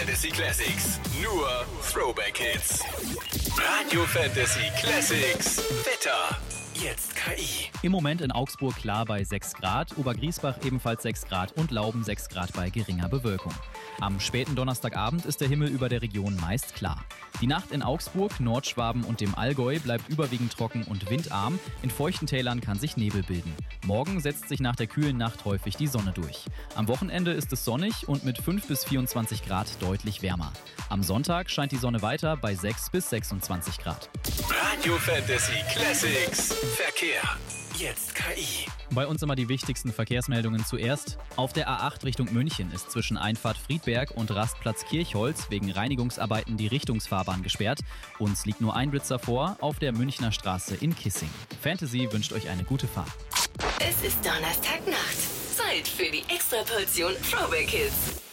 Fantasy Classics. Nur Throwback Hits. Radio Fantasy Classics. Wetter. Jetzt KI. Im Moment in Augsburg klar bei 6 Grad, Obergriesbach ebenfalls 6 Grad und Lauben 6 Grad bei geringer Bewölkung. Am späten Donnerstagabend ist der Himmel über der Region meist klar. Die Nacht in Augsburg, Nordschwaben und dem Allgäu bleibt überwiegend trocken und windarm. In feuchten Tälern kann sich Nebel bilden. Morgen setzt sich nach der kühlen Nacht häufig die Sonne durch. Am Wochenende ist es sonnig und mit 5 bis 24 Grad deutlich wärmer. Am Sonntag scheint die Sonne weiter bei 6 bis 26 Grad. Radio Fantasy Classics. Verkehr. Jetzt KI. Bei uns immer die wichtigsten Verkehrsmeldungen zuerst. Auf der A8 Richtung München ist zwischen Einfahrt Friedberg und Rastplatz Kirchholz wegen Reinigungsarbeiten die Richtungsfahrbahn gesperrt. Uns liegt nur ein Blitzer vor auf der Münchner Straße in Kissing. Fantasy wünscht euch eine gute Fahrt. Es ist Donnerstagnacht. Zeit für die Extraportion Throwback Hits.